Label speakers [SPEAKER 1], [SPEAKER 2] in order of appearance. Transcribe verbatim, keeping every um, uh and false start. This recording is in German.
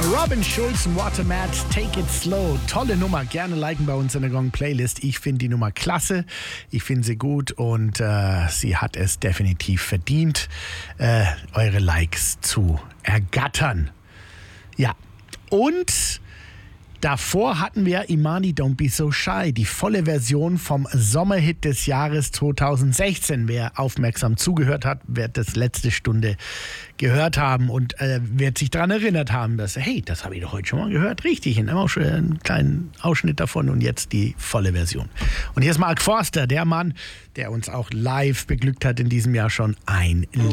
[SPEAKER 1] Robin Schulz, Watermat, Take It Slow. Tolle Nummer. Gerne liken bei uns in der Gong Playlist. Ich finde die Nummer klasse. Ich finde sie gut und äh, sie hat es definitiv verdient, äh, eure Likes zu ergattern. Ja, und davor hatten wir Imani Don't Be So Shy, die volle Version vom Sommerhit des Jahres zweitausendsechzehn. Wer aufmerksam zugehört hat, wird das letzte Stunde gehört haben und äh, wird sich daran erinnert haben, dass, hey, das habe ich doch heute schon mal gehört. Richtig, in einem einen kleinen Ausschnitt davon und jetzt die volle Version. Und hier ist Mark Forster, der Mann, der uns auch live beglückt hat in diesem Jahr schon. Ein